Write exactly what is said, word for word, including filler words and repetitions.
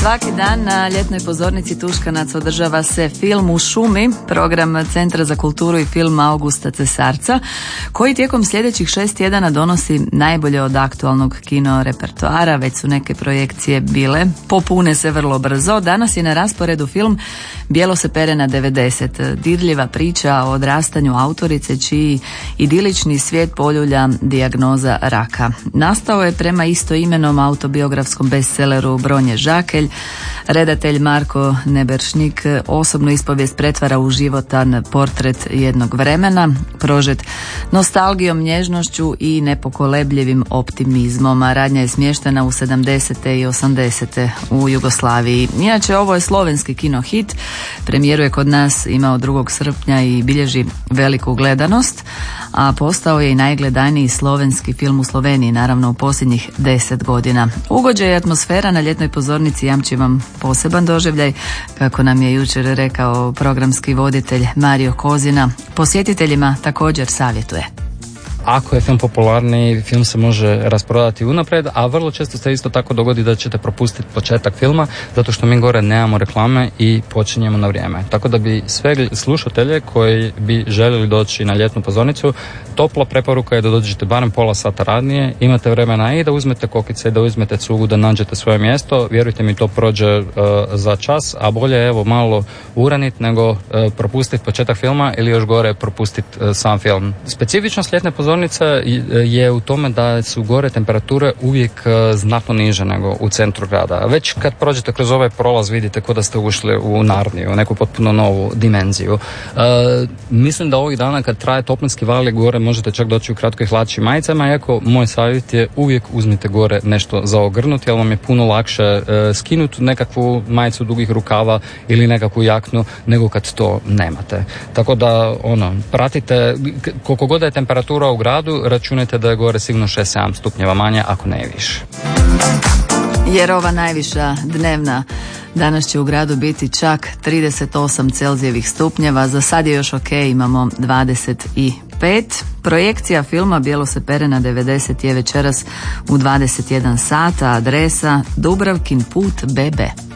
Svaki dan na ljetnoj pozornici Tuškanac održava se Film u šumi, program Centra za kulturu i film Augusta Cesarca, koji tijekom sljedećih šest tjedana donosi najbolje od aktualnog kino repertoara. Već su neke projekcije bile, popune se vrlo brzo. Danas je na rasporedu film Bijelo se pere na devedeset, dirljiva priča o odrastanju autorice čiji idilični svijet poljulja dijagnoza raka. Nastao je prema istoimenom autobiografskom bestselleru Bronje Žakelj. Redatelj Marko Neberšnik osobnu ispovijest pretvara u životan portret jednog vremena, prožet nostalgijom, nježnošću i nepokolebljivim optimizmom. A radnja je smještena u sedamdesete i osamdesete u Jugoslaviji. Inače, ovo je slovenski kinohit. Premijeru je kod nas imao drugog srpnja i bilježi veliku gledanost, a postao je i najgledaniji slovenski film u Sloveniji, naravno u posljednjih deset godina. Ugođaj i atmosfera na ljetnoj pozornici jamči vam poseban doživljaj, kako nam je jučer rekao programski voditelj Mario Kozina. Posjetiteljima također savjetuje. Ako je film popularni, film se može rasprodati unaprijed, a vrlo često se isto tako dogodi da ćete propustiti početak filma, zato što mi gore nemamo reklame i počinjemo na vrijeme. Tako da bi sve slušatelje koji bi željeli doći na ljetnu pozornicu, topla preporuka je da dođete barem pola sata ranije, imate vremena i da uzmete kokice, da uzmete cugu, da nađete svoje mjesto. Vjerujte mi, to prođe uh, za čas, a bolje je evo malo uranit nego uh, propustiti početak filma ili još gore propustiti uh, sam film. Specifičnost ljetne pozornice je u tome da su gore temperature uvijek znatno niže nego u centru grada. Već kad prođete kroz ovaj prolaz vidite kao da ste ušli u Narniju, neku potpuno novu dimenziju. E, mislim da ovih dana kad traje toplinski val gore možete čak doći u kratkoj hlači majicama, iako moj savjet je uvijek uzmite gore nešto za ogrnuti, jer vam je puno lakše e, skinuti nekakvu majicu dugih rukava ili nekakvu jaknu nego kad to nemate. Tako da ono, pratite koliko god je temperatura u gradu, računajte da je gore sigurno šest sedam stupnjeva manje, ako ne više. Jer ova najviša dnevna danas će u gradu biti čak trideset osam Celzijevih stupnjeva, za sad je još ok, imamo dvadeset pet. Projekcija filma Bijelo se pere na devedeset je večeras u dvadeset jedan sata, adresa Dubravkin put B B.